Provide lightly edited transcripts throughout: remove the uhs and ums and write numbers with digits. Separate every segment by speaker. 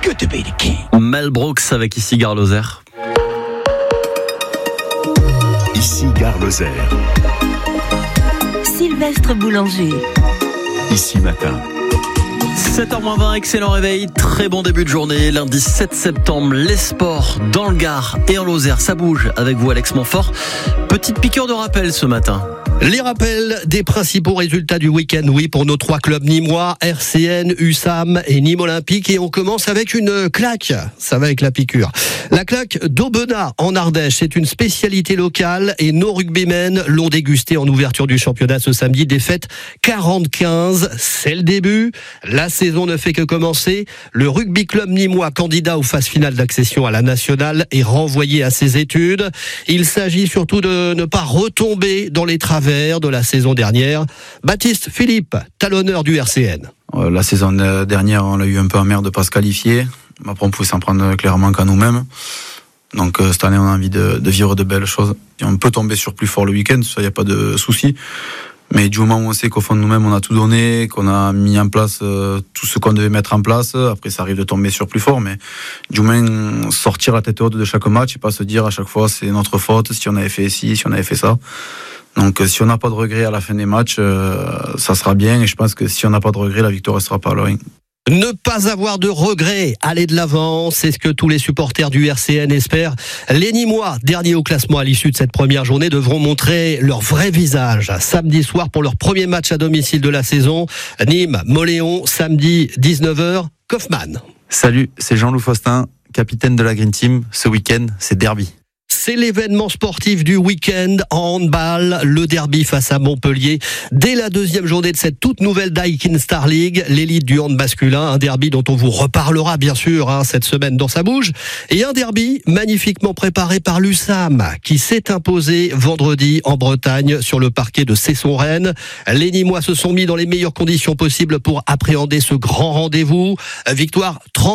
Speaker 1: good to be the king.
Speaker 2: Mel Brooks avec ici Gare Lozère.
Speaker 3: Ici Gare Lozère.
Speaker 4: Sylvestre Boulanger.
Speaker 3: Ici Matin.
Speaker 2: 7h20, excellent réveil, très bon début de journée. Lundi 7 septembre, les sports dans le Gard et en Lozère, ça bouge avec vous Alex Montfort. Petite piqûre de rappel ce matin.
Speaker 5: Les rappels des principaux résultats du week-end, oui, pour nos 3 clubs nîmois, RCN, USAM et Nîmes Olympique. Et on commence avec une claque. Ça va avec la piqûre. La claque d'Aubenas en Ardèche, c'est une spécialité locale et nos rugbymen l'ont dégusté en ouverture du championnat ce samedi. Défaite 40-15, c'est le début. La saison ne fait que commencer. Le rugby club nîmois, candidat aux phases finales d'accession à la nationale, est renvoyé à ses études. Il s'agit surtout de ne pas retomber dans les travers de la saison dernière. Baptiste Philippe, talonneur du RCN.
Speaker 6: La saison dernière, on a eu un peu amer de ne pas se qualifier. Après, on pouvait s'en prendre clairement qu'à nous-mêmes. Donc cette année, on a envie de vivre de belles choses. Et on peut tomber sur plus fort le week-end, ça, il n'y a pas de souci. Mais du moment où on sait qu'au fond de nous-mêmes, on a tout donné, qu'on a mis en place tout ce qu'on devait mettre en place, après ça arrive de tomber sur plus fort, mais du moins sortir la tête haute de chaque match et pas se dire à chaque fois c'est notre faute, si on avait fait ci, si on avait fait ça. Donc si on n'a pas de regrets à la fin des matchs, ça sera bien, et je pense que si on n'a pas de regrets, la victoire restera pas loin.
Speaker 5: Ne pas avoir de regrets, aller de l'avant, c'est ce que tous les supporters du RCN espèrent. Les Nîmois, derniers au classement à l'issue de cette première journée, devront montrer leur vrai visage samedi soir pour leur premier match à domicile de la saison. Nîmes, Moléon, samedi 19h, Kaufmann.
Speaker 7: Salut, c'est Jean-Loup Faustin, capitaine de la Green Team. Ce week-end, c'est derby.
Speaker 5: C'est l'événement sportif du week-end en handball, le derby face à Montpellier. Dès la deuxième journée de cette toute nouvelle Daikin Star League, l'élite du hand masculin, un derby dont on vous reparlera bien sûr cette semaine dans Sa Bouge. Et un derby magnifiquement préparé par l'USAM, qui s'est imposé vendredi en Bretagne sur le parquet de Cesson-Rennes. Les Nîmois se sont mis dans les meilleures conditions possibles pour appréhender ce grand rendez-vous. Victoire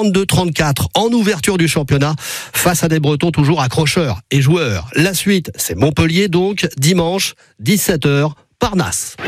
Speaker 5: 32-34 en ouverture du championnat face à des Bretons toujours accrocheurs et joueurs. La suite, c'est Montpellier donc, dimanche, 17h, Parnasse.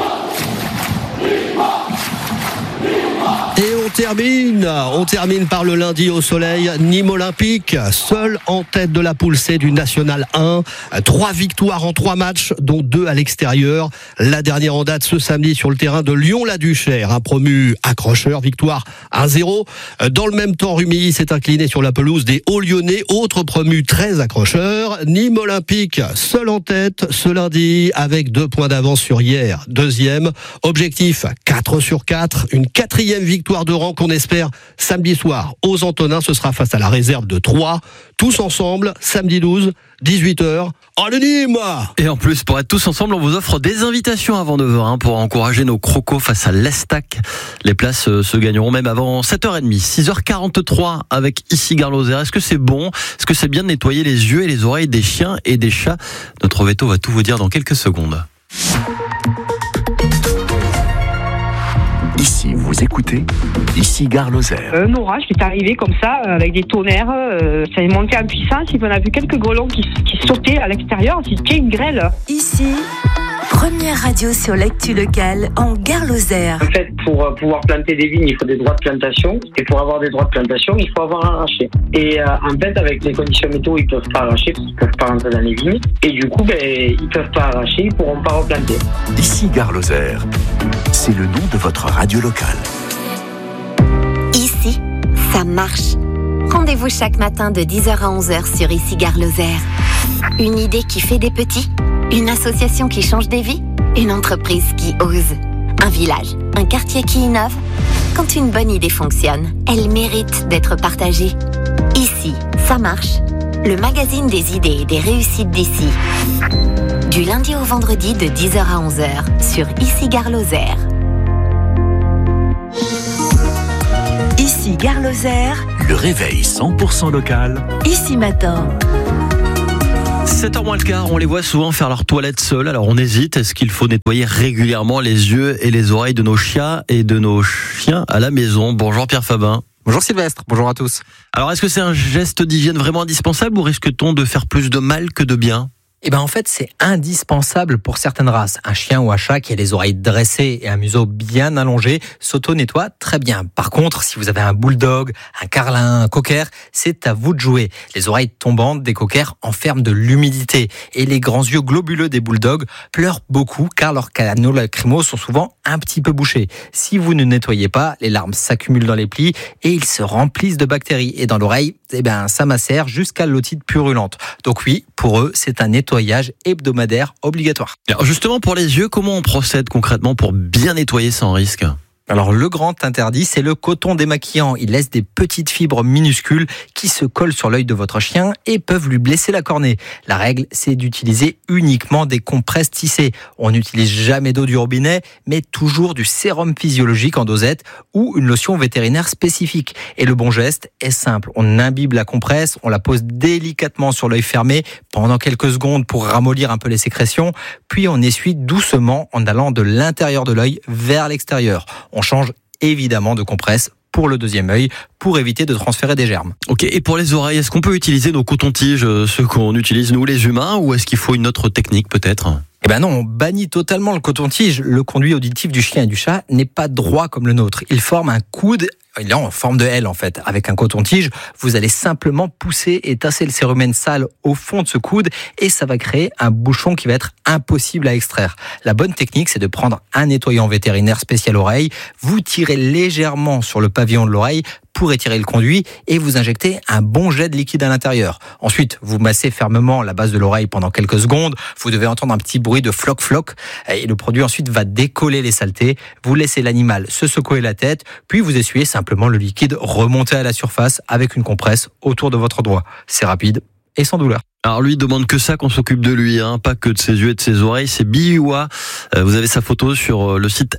Speaker 5: Et on termine par le lundi au soleil. Nîmes Olympique, seul en tête de la poule C du National 1. 3 victoires en 3 matchs, dont 2 à l'extérieur. La dernière en date ce samedi sur le terrain de Lyon-la-Duchère. Un promu accrocheur, victoire 1-0. Dans le même temps, Rumilly s'est incliné sur la pelouse des Hauts-Lyonnais, autre promu très accrocheur. Nîmes Olympique, seul en tête ce lundi, avec 2 points d'avance sur hier. Deuxième, objectif 4/4, une 4e victoire de rang qu'on espère samedi soir aux Antonins. Ce sera face à la réserve de Troyes. Tous ensemble, samedi 12, 18h. Allez Nîmes!
Speaker 2: Et en plus, pour être tous ensemble, on vous offre des invitations avant 9h pour encourager nos crocos face à l'Estac. Les places se gagneront même avant 7h30. 6h43 avec ici Gare Lozère. Est-ce que c'est bon? Est-ce que c'est bien de nettoyer les yeux et les oreilles des chiens et des chats? Notre veto va tout vous dire dans quelques secondes.
Speaker 3: Ici, vous écoutez, ici Gare Lozère.
Speaker 8: Un orage qui est arrivé comme ça, avec des tonnerres, ça est monté en puissance, et on a vu quelques grelons qui sautaient à l'extérieur, c'était une grêle.
Speaker 4: Ici, première radio sur l'actu locale en Gare Lozère.
Speaker 9: En fait, pour pouvoir planter des vignes, il faut des droits de plantation, et pour avoir des droits de plantation, il faut avoir arraché. Et en fait, avec les conditions météo, ils peuvent pas arracher, parce qu'ils peuvent pas rentrer dans les vignes, et du coup, ils peuvent pas arracher, ils pourront pas replanter.
Speaker 3: Ici Gare Lozère, c'est le nom de votre radio locale.
Speaker 10: Ici, ça marche. Rendez-vous chaque matin de 10h à 11h sur Ici Gare Lozère. Une idée qui fait des petits, une association qui change des vies, une entreprise qui ose, un village, un quartier qui innove. Quand une bonne idée fonctionne, elle mérite d'être partagée. Ici, ça marche. Le magazine des idées et des réussites d'ici. Du lundi au vendredi de 10h à 11h sur Ici Gare Lozère.
Speaker 4: Ici Gare Lozère.
Speaker 3: Le réveil 100% local.
Speaker 4: Ici Matin.
Speaker 2: 7h moins le quart, on les voit souvent faire leur toilette seuls, alors on hésite, est-ce qu'il faut nettoyer régulièrement les yeux et les oreilles de nos chats et de nos chiens à la maison? Bonjour Pierre Fabin.
Speaker 7: Bonjour Sylvestre, bonjour à tous.
Speaker 2: Alors est-ce que c'est un geste d'hygiène vraiment indispensable ou risque-t-on de faire plus de mal que de bien?
Speaker 1: En fait, c'est indispensable pour certaines races. Un chien ou un chat qui a les oreilles dressées et un museau bien allongé s'auto-nettoie très bien. Par contre, si vous avez un bulldog, un carlin, un cocker, c'est à vous de jouer. Les oreilles tombantes des cockers enferment de l'humidité et les grands yeux globuleux des bulldogs pleurent beaucoup car leurs canaux lacrymaux sont souvent un petit peu bouchés. Si vous ne nettoyez pas, les larmes s'accumulent dans les plis et ils se remplissent de bactéries. Et dans l'oreille, ça macère jusqu'à l'otite purulente. Donc oui, pour eux, c'est un nettoyage hebdomadaire obligatoire.
Speaker 2: Alors justement, pour les yeux, comment on procède concrètement pour bien nettoyer sans risque ?
Speaker 1: Alors le grand interdit, c'est le coton démaquillant. Il laisse des petites fibres minuscules qui se collent sur l'œil de votre chien et peuvent lui blesser la cornée. La règle, c'est d'utiliser uniquement des compresses tissées. On n'utilise jamais d'eau du robinet, mais toujours du sérum physiologique en dosette ou une lotion vétérinaire spécifique. Et le bon geste est simple. On imbibe la compresse, on la pose délicatement sur l'œil fermé pendant quelques secondes pour ramollir un peu les sécrétions, puis on essuie doucement en allant de l'intérieur de l'œil vers l'extérieur. On change évidemment de compresse pour le deuxième œil pour éviter de transférer des germes.
Speaker 2: Ok, et pour les oreilles, est-ce qu'on peut utiliser nos cotons-tiges, ceux qu'on utilise nous les humains, ou est-ce qu'il faut une autre technique peut-être ?
Speaker 1: Non, on bannit totalement le coton-tige. Le conduit auditif du chien et du chat n'est pas droit comme le nôtre. Il forme un coude, il est en forme de L en fait. Avec un coton-tige, vous allez simplement pousser et tasser le cérumen sale au fond de ce coude et ça va créer un bouchon qui va être impossible à extraire. La bonne technique, c'est de prendre un nettoyant vétérinaire spécial oreille, vous tirez légèrement sur le pavillon de l'oreille pour étirer le conduit et vous injectez un bon jet de liquide à l'intérieur. Ensuite, vous massez fermement la base de l'oreille pendant quelques secondes. Vous devez entendre un petit bruit de floc-floc et le produit ensuite va décoller les saletés. Vous laissez l'animal se secouer la tête, puis vous essuyez simplement le liquide remonter à la surface avec une compresse autour de votre doigt. C'est rapide et sans douleur.
Speaker 2: Alors lui, il demande que ça, qu'on s'occupe de lui, pas que de ses yeux et de ses oreilles. C'est Biwa. Vous avez sa photo sur le site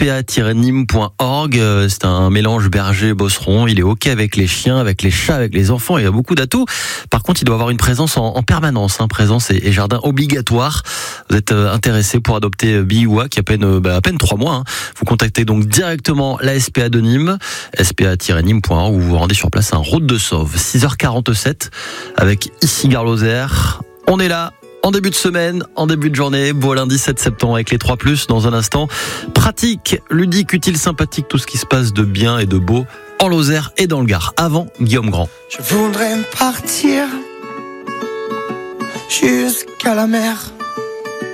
Speaker 2: spa-nîmes.org. C'est un mélange berger-bosseron. Il est ok avec les chiens, avec les chats, avec les enfants. Il a beaucoup d'atouts. Par contre, il doit avoir une présence en permanence. Présence et jardin obligatoire. Vous êtes intéressé pour adopter Biwa, qui a à peine 3 mois. Vous contactez donc directement la SPA de Nîmes, spa-nîmes.org, où vous vous rendez sur place à Route de Sauve. 6h47 avec Ici Gare Lozère. On est là en début de semaine, en début de journée, beau lundi 7 septembre avec les 3+, dans un instant. Pratique, ludique, utile, sympathique, tout ce qui se passe de bien et de beau en Lozère et dans le Gard. Avant, Guillaume Grand.
Speaker 11: Je voudrais partir jusqu'à la mer.